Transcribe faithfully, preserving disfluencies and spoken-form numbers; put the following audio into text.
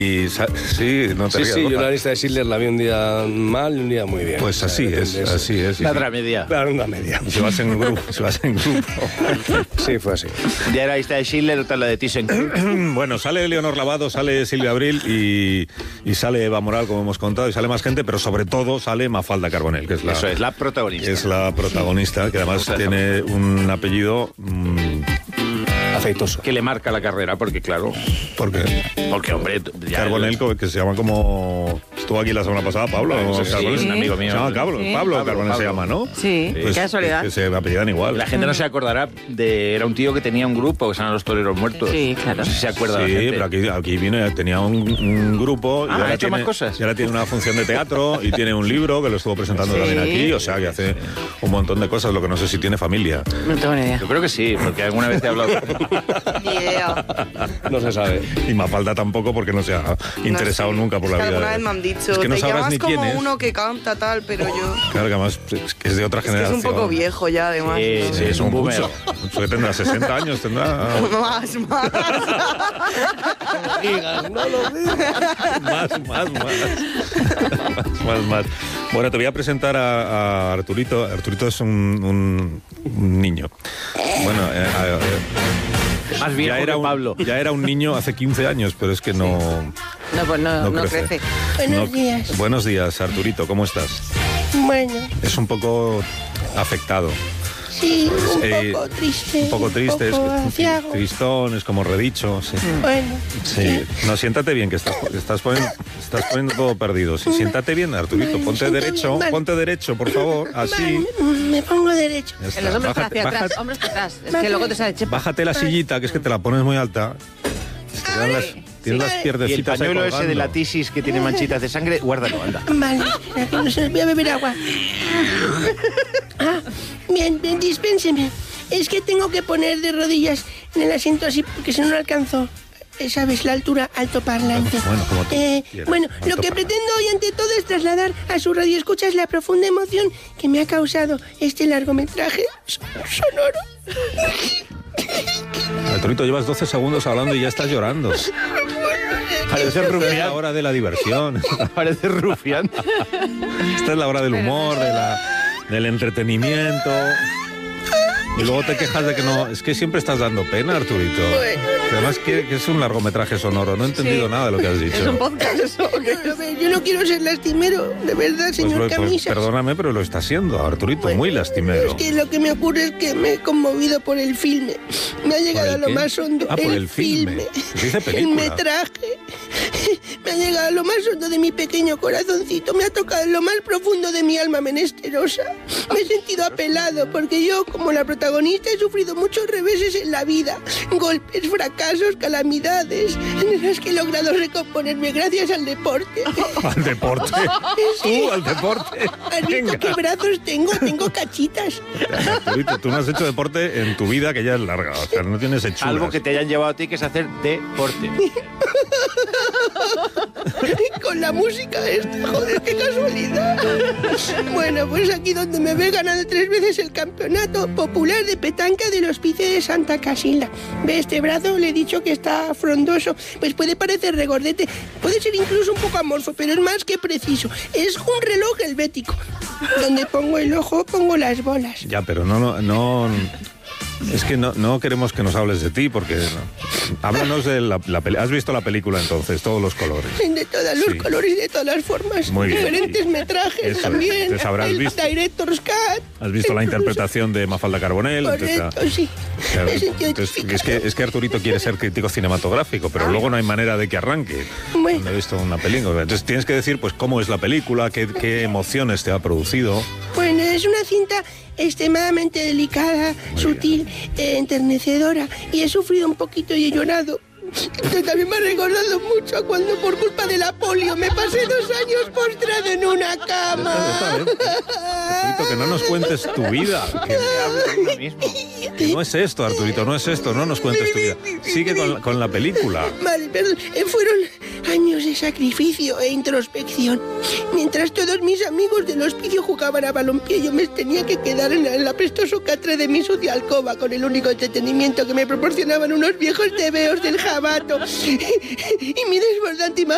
Y sí, no te Sí, rías, sí, Borja. yo la lista de Schindler la vi un día mal y un día muy bien. Pues O sea, así es, depende de así es. La otra media. Claro, una media. Se vas en grupo, se vas en grupo. Sí, fue así. Ya era la lista de Schindler, otra la de ThyssenKrupp. Bueno, sale Leonor Lavado, sale Silvia Abril y, y sale Eva Moral, como hemos contado, y sale más gente, pero sobre todo sale Mafalda Carbonell, que es la, Eso es, la protagonista. es la protagonista, que además Vamos a tiene un apellido... Mmm, Afeitoso. Que le marca la carrera, porque claro... porque Porque, hombre... Ya Carbonell, que se llama como... Estuvo aquí la semana pasada, Pablo. Sí, sí, Carbonell. es un amigo mío. Se llama Pablo, Sí. Pablo, Pablo, Carbonell se Pablo. llama, ¿no? Sí, Pues, qué casualidad. Que se apellidan igual. La gente no se acordará de... Era un tío que tenía un grupo que se llama Los Toreros Muertos. Sí, claro. No sé si se acuerda Sí, la gente. pero aquí, aquí viene, tenía un, un grupo y Ah, ahora ¿ha hecho tiene, más cosas? y ahora tiene una función de teatro y tiene un libro que lo estuvo presentando Sí. también aquí, o sea que hace un montón de cosas, lo que no sé si tiene familia. No tengo ni idea. Yo creo que sí, porque alguna vez te he hablado... Ni idea. No se sabe. Y Mafalda tampoco porque no se ha interesado No sé. nunca por Es la que vida. alguna de- vez me han dicho, es que no te sabrás llamas ni quién como es. uno que canta tal, pero yo... Claro que además es que es de otra Es que es generación. un poco viejo ya, además. Sí, ¿no? sí, es un Como boomer. mucho, mucho que tendrá sesenta años, tendrá... Más, más. No lo digas. Más, más, más. Más, más. Bueno, te voy a presentar a, a Arturito. Arturito es un, un- un niño. Bueno, eh, eh, Más viejo ya era que un, Pablo. ya era un niño hace quince años, pero es que no, No, pues no, no no crece. crece. Buenos No- días. Buenos días, Arturito, ¿cómo estás? Bueno, Es un poco afectado. sí, un Eh, poco triste. Un poco triste, es Un poco aciago. tristón, es como redicho. Sí. Bueno, Sí. No, siéntate bien, que estás, estás, poniendo, estás poniendo todo perdido. Sí, siéntate bien, Arturito. Vale, Ponte siento derecho, bien, vale. ponte derecho, por favor. Así. vale, me, me pongo derecho. Ya está. En los hombros para Bájate, hacia atrás, bájate- hombros para atrás. Es que luego te sale chepa. bájate la sillita, que es que te la pones muy alta. Te dan las, tienes las Sí. Y el pierdecitas ahí pañuelo ese de colgando. la tisis que tiene manchitas de sangre, guárdalo, anda. Vale, espera, que no se voy a beber agua. Ah, bien, bien, dispénseme. Es que tengo que poner de rodillas en el asiento así porque si no no alcanzo. eh, ¿Sabes? La altura altoparlante. Bueno, como tú Eh, quieras, bueno, lo que altoparlante. pretendo hoy ante todo es trasladar a su radioescuchas la profunda emoción que me ha causado este largometraje son- sonoro. Arturito, llevas doce segundos hablando y ya estás llorando. Parece Esta es la rufián. hora de la diversión. Parece rufián. Esta es la hora del humor, de la, del entretenimiento. Y luego te quejas de que no... Es que siempre estás dando pena, Arturito. Que además que, que es un largometraje sonoro. No he entendido nada de lo que has dicho. Es un podcast eso. ¿o qué? A ver, yo no quiero ser lastimero, de verdad, Pues señor lo- pues Camisas. perdóname, pero lo está haciendo, Arturito, Bueno, muy lastimero. Es que lo que me ocurre es que me he conmovido por el filme. Me ha llegado el a lo qué? más hondo. Ah, por el filme. Se dice El película. metraje. Me ha llegado a lo más hondo de mi pequeño corazoncito. Me ha tocado en lo más profundo de mi alma menesterosa. Me he sentido apelado porque yo, como la protagonista, he sufrido muchos reveses en la vida. Golpes, fracasos, calamidades. En las que he logrado recomponerme gracias al deporte. Al deporte. Tú, al deporte. ¿Has visto qué brazos tengo? Tengo cachitas. Arturito, tú no has hecho deporte en tu vida, que ya es larga. O sea, no tienes hechuras. Algo que te hayan llevado a ti, que es hacer deporte. Con la música esta, joder, qué casualidad. Bueno, pues aquí donde me ve ganando tres veces el campeonato popular de petanca del Hospicio de Santa Casilda. Ve este brazo, le he dicho que está frondoso. Pues puede parecer regordete, puede ser incluso un poco amorfo, pero es más que preciso. Es un reloj helvético. Donde pongo el ojo, pongo las bolas. Ya, pero no, no, no... Es que no, no queremos que nos hables de ti, porque... no. Háblanos de la, la peli- ¿Has visto la película entonces? Todos los colores. De todos los Sí. colores y de todas las formas. Muy bien. Diferentes metrajes Eso es. también. Entonces habrás el visto- Director's Cut. ¿Has visto la incluso. interpretación de Mafalda Carbonell? Entonces, Correcto, sí. claro, Me he sentido entonces, es, identificado. que, es que Arturito quiere ser crítico cinematográfico, pero luego no hay manera de que arranque. Bueno. No he visto una película. Entonces tienes que decir pues cómo es la película, qué, qué emociones te ha producido. Bueno, es una cinta extremadamente delicada, Muy sutil, eh, enternecedora. Y he sufrido un poquito y he llorado. Esto también me ha recordado mucho a cuando por culpa de la polio me pasé dos años postrado en una cama. Está bien. Arturito, que no nos cuentes tu vida. Que, Habla de uno mismo. que no es esto, Arturito, no es esto, no nos cuentes tu vida. Sigue con, la- con la película. Vale, perdón. Eh, Fueron años de sacrificio e introspección. Mientras todos mis amigos del hospicio jugaban a balompié, yo me tenía que quedar en la, en la prestoso catre de mi sucia alcoba con el único entretenimiento que me proporcionaban unos viejos tebeos del jabato y mi desbordante imagen